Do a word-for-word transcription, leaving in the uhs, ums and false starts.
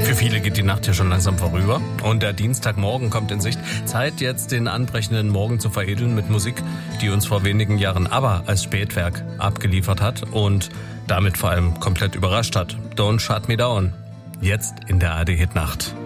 Für viele geht die Nacht ja schon langsam vorüber und der Dienstagmorgen kommt in Sicht. Zeit jetzt den anbrechenden Morgen zu veredeln mit Musik, die uns vor wenigen Jahren ABBA als Spätwerk abgeliefert hat und damit vor allem komplett überrascht hat. Don't Shut Me Down. Jetzt in der A R D Hit Nacht.